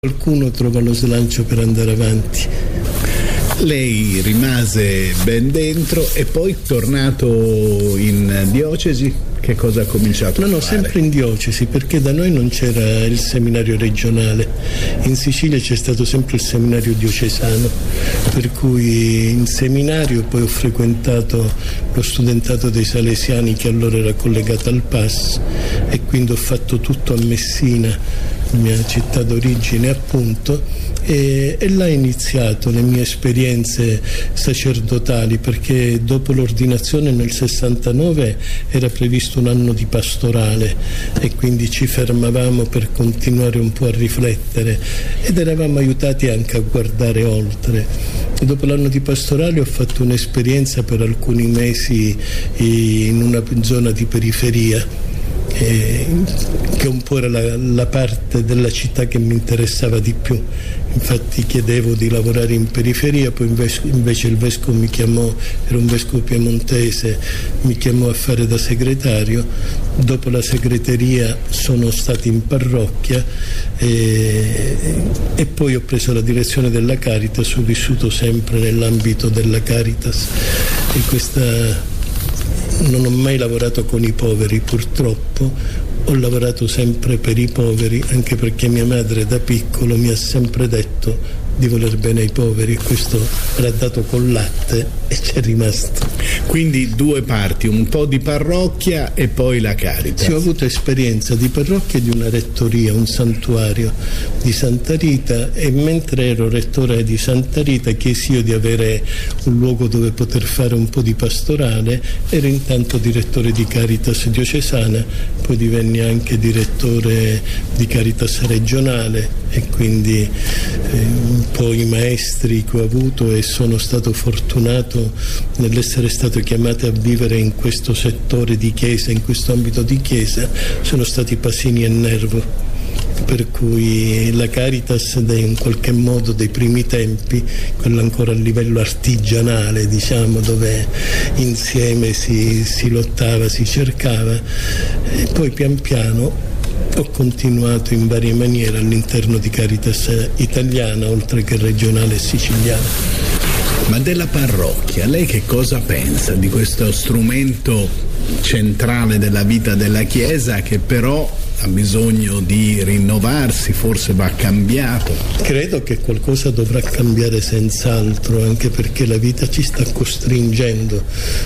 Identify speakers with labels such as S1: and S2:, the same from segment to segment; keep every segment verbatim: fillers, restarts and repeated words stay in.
S1: qualcuno trova lo slancio per andare avanti.
S2: Lei rimase ben dentro e poi tornato in diocesi, che cosa ha cominciato
S1: no,
S2: a
S1: no,
S2: fare?
S1: No, sempre in diocesi, perché da noi non c'era il seminario regionale. In Sicilia c'è stato sempre il seminario diocesano, per cui in seminario poi ho frequentato lo studentato dei Salesiani, che allora era collegato al P A S, e quindi ho fatto tutto a Messina, mia città d'origine appunto, e, e là ho iniziato le mie esperienze sacerdotali, perché dopo l'ordinazione nel sessantanove era previsto un anno di pastorale e quindi ci fermavamo per continuare un po' a riflettere ed eravamo aiutati anche a guardare oltre. Dopo l'anno di pastorale ho fatto un'esperienza per alcuni mesi in una zona di periferia, Eh, che un po' era la, la parte della città che mi interessava di più. Infatti chiedevo di lavorare in periferia, poi invece, invece il vescovo mi chiamò, era un vescovo piemontese, mi chiamò a fare da segretario. Dopo la segreteria sono stato in parrocchia e, e poi ho preso la direzione della Caritas, ho vissuto sempre nell'ambito della Caritas e questa... Non ho mai lavorato con i poveri, purtroppo, ho lavorato sempre per i poveri, anche perché mia madre da piccolo mi ha sempre detto di voler bene ai poveri, e questo me l'ha dato col latte e c'è rimasto.
S2: Quindi due parti, un po' di parrocchia e poi la Caritas.
S1: Sì, ho avuto esperienza di parrocchia e di una rettoria, un santuario di Santa Rita, e mentre ero rettore di Santa Rita chiesi io di avere un luogo dove poter fare un po' di pastorale. Ero intanto direttore di Caritas diocesana, poi divenni anche direttore di Caritas regionale e quindi eh, un po' i maestri che ho avuto, e sono stato fortunato nell'essere stato chiamato a vivere in questo settore di chiesa, in questo ambito di chiesa, sono stati Pasini e Nervo, per cui la Caritas in qualche modo dei primi tempi, quello ancora a livello artigianale, diciamo, dove insieme si, si lottava, si cercava, e poi pian piano ho continuato in varie maniere all'interno di Caritas italiana, oltre che regionale e siciliana.
S2: Ma della parrocchia, lei che cosa pensa di questo strumento centrale della vita della Chiesa, che però ha bisogno di rinnovarsi, forse va cambiato?
S1: Credo che qualcosa dovrà cambiare senz'altro, anche perché la vita ci sta costringendo.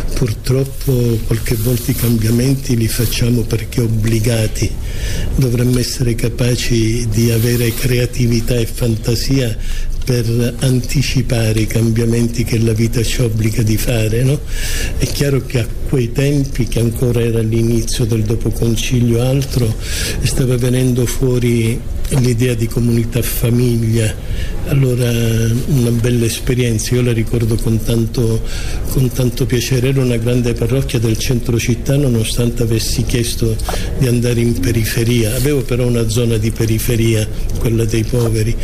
S1: Purtroppo qualche volta i cambiamenti li facciamo perché obbligati. Dovremmo essere capaci di avere creatività e fantasia per anticipare i cambiamenti che la vita ci obbliga di fare, no? È chiaro che a quei tempi, che ancora era l'inizio del dopoconcilio altro, stava venendo fuori l'idea di comunità famiglia. Allora una bella esperienza, io la ricordo con tanto, con tanto piacere. Era una grande parrocchia del centro città, nonostante avessi chiesto di andare in periferia. Avevo però una zona di periferia, quella dei poveri,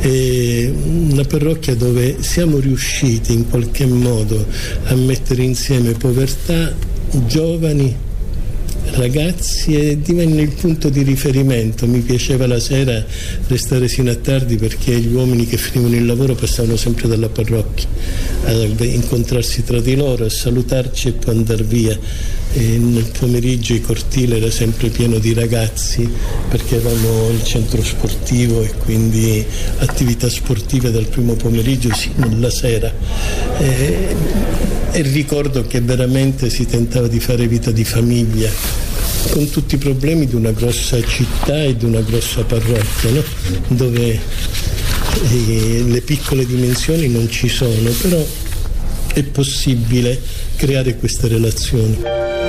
S1: e una parrocchia dove siamo riusciti in qualche modo a mettere insieme povertà, giovani, ragazzi, e divenne il punto di riferimento. Mi piaceva la sera restare sino a tardi, perché gli uomini che finivano il lavoro passavano sempre dalla parrocchia a incontrarsi tra di loro, a salutarci e poi andare via. E nel pomeriggio il cortile era sempre pieno di ragazzi, perché eravamo il centro sportivo e quindi attività sportive dal primo pomeriggio sino alla sera. E, e ricordo che veramente si tentava di fare vita di famiglia, con tutti i problemi di una grossa città e di una grossa parrocchia, no? Dove eh, le piccole dimensioni non ci sono, però è possibile creare queste relazioni.